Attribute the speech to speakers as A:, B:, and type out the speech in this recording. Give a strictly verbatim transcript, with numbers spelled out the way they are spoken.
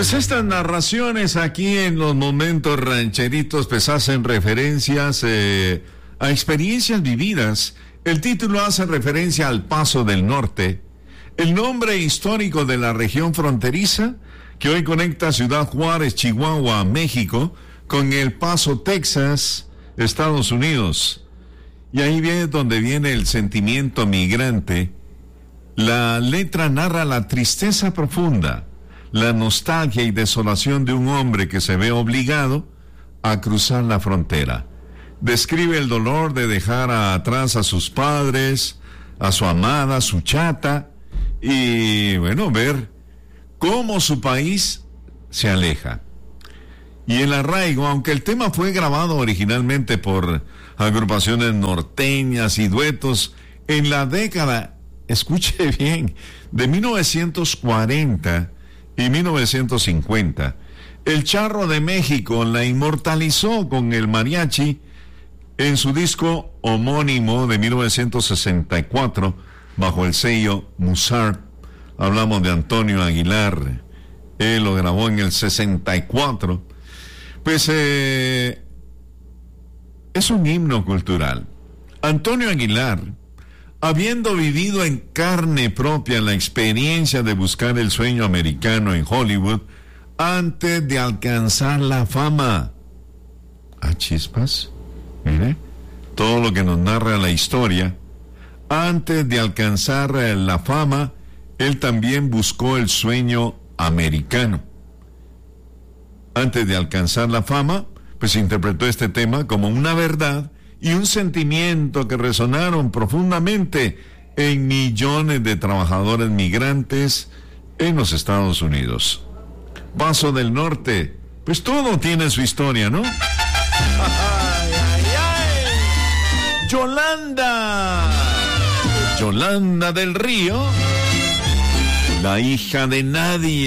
A: Pues estas narraciones aquí en los momentos rancheritos pues hacen referencias eh, a experiencias vividas. El título hace referencia al Paso del Norte, el nombre histórico de la región fronteriza que hoy conecta Ciudad Juárez, Chihuahua, México, con El Paso, Texas, Estados Unidos. Y ahí viene donde viene el sentimiento migrante. La letra narra la tristeza profunda, la nostalgia y desolación de un hombre que se ve obligado a cruzar la frontera. Describe el dolor de dejar atrás a sus padres, a su amada, a su chata, y bueno, ver cómo su país se aleja. Y el arraigo, aunque el tema fue grabado originalmente por agrupaciones norteñas y duetos en la década, escuche bien, de mil novecientos cuarenta y mil novecientos cincuenta, el Charro de México la inmortalizó con el mariachi en su disco homónimo de mil novecientos sesenta y cuatro bajo el sello Musart. Hablamos de Antonio Aguilar, él lo grabó en el sesenta y cuatro. Pues eh, es un himno cultural. Antonio Aguilar, habiendo vivido en carne propia la experiencia de buscar el sueño americano en Hollywood antes de alcanzar la fama. ¿A chispas? Mire, todo lo que nos narra la historia. Antes de alcanzar la fama, él también buscó el sueño americano. Antes de alcanzar la fama, pues interpretó este tema como una verdad y un sentimiento que resonaron profundamente en millones de trabajadores migrantes en los Estados Unidos. Paso del Norte, pues todo tiene su historia, ¿no? ¡Ay, ay, ay! Yolanda, Yolanda del Río, la hija de nadie.